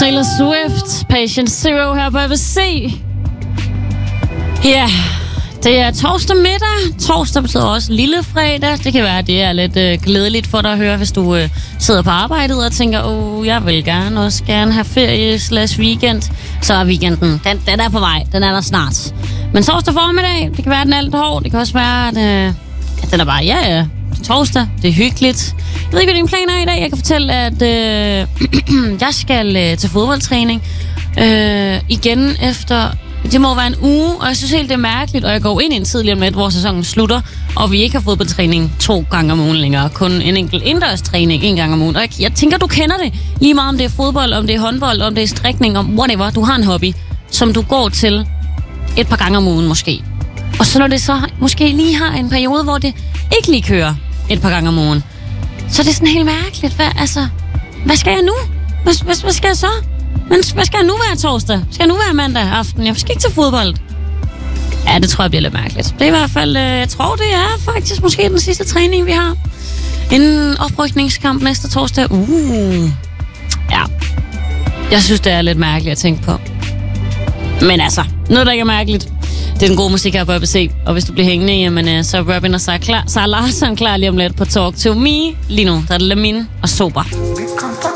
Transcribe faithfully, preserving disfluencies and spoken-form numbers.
Taylor Swift, Patient Zero her på A B C. Ja, yeah, det er torsdag middag. Torsdag betyder også lille fredag. Det kan være, at det er lidt øh, glædeligt for dig at høre, hvis du øh, sidder på arbejdet og tænker, åh, oh, jeg vil gerne også gerne have ferie slash weekend. Så er weekenden, den, den er på vej. Den er der snart. Men torsdag formiddag, det kan være, at den er lidt hård. Det kan også være, at, øh, at den er bare, ja, ja, torsdag. Det er hyggeligt. Jeg ved ikke, hvad dine planer er i dag. Jeg kan fortælle, at øh, jeg skal øh, til fodboldtræning øh, igen efter... Det må være en uge, og jeg synes helt, det er mærkeligt, og jeg går ind i en tidligere med, hvor sæsonen slutter, og vi ikke har fodboldtræning to gange om ugen længere. Kun en enkelt indendørstræning en gang om ugen. Og jeg, jeg tænker, du kender det. Lige meget om det er fodbold, om det er håndbold, om det er strikning, om whatever. Du har en hobby, som du går til et par gange om ugen måske. Og så når det så måske lige har en periode, hvor det ikke lige kører et par gange om ugen, så er det sådan helt mærkeligt. Hvad, altså, hvad skal jeg nu? Hvad, hvad, hvad skal jeg så? Men hvad skal jeg nu være torsdag? Skal jeg nu være mandag aften? Jeg skal ikke til fodbold. Ja, det tror jeg bliver lidt mærkeligt. Det er i hvert fald, øh, jeg tror det er faktisk måske den sidste træning, vi har. En oprykningskamp næste torsdag. Uh. Ja. Jeg synes, det er lidt mærkeligt at tænke på. Men altså, noget der ikke er mærkeligt, det er den gode musik her på A B C. Og hvis du bliver hængende, jamen, øh, så er Robin og Sarah Larsson klar lige om lidt på Talk to Me. Lige nu, der er det Lamine og Sober.